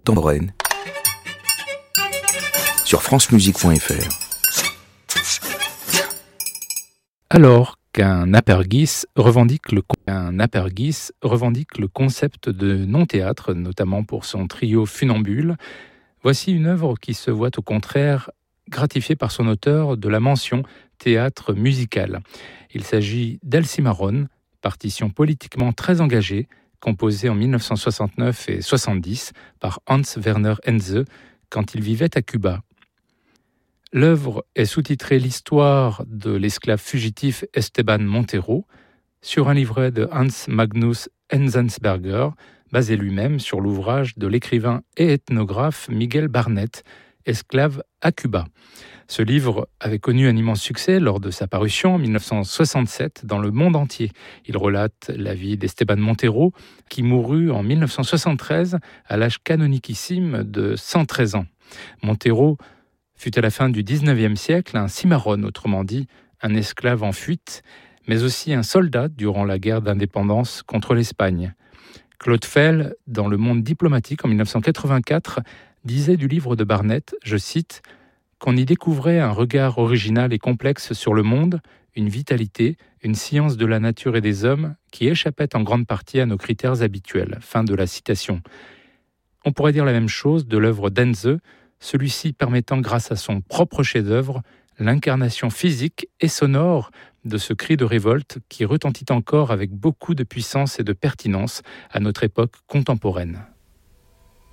contemporaine sur francemusique.fr. Alors qu'un apergis revendique le concept de non-théâtre, notamment pour son trio Funambule, voici une œuvre qui se voit au contraire gratifiée par son auteur de la mention théâtre musical. Il s'agit d'El-Cimarrón, partition politiquement très engagée, composée en 1969 et 70 par Hans Werner Henze quand il vivait à Cuba. L'œuvre est sous-titrée L'histoire de l'esclave fugitif Esteban Montero, sur un livret de Hans Magnus Enzensberger, basé lui-même sur l'ouvrage de l'écrivain et ethnographe Miguel Barnet, Esclave à Cuba. Ce livre avait connu un immense succès lors de sa parution en 1967 dans le monde entier. Il relate la vie d'Esteban Montero, qui mourut en 1973 à l'âge canoniquissime de 113 ans. Montero fut à la fin du XIXe siècle un cimarrón, autrement dit un esclave en fuite, mais aussi un soldat durant la guerre d'indépendance contre l'Espagne. Claude Fell, dans Le Monde diplomatique en 1984, disait du livre de Barnet, je cite, qu'on y découvrait un regard original et complexe sur le monde, une vitalité, une science de la nature et des hommes qui échappait en grande partie à nos critères habituels. Fin de la citation. On pourrait dire la même chose de l'œuvre d'Henze, celui-ci permettant, grâce à son propre chef-d'œuvre, l'incarnation physique et sonore de ce cri de révolte qui retentit encore avec beaucoup de puissance et de pertinence à notre époque contemporaine.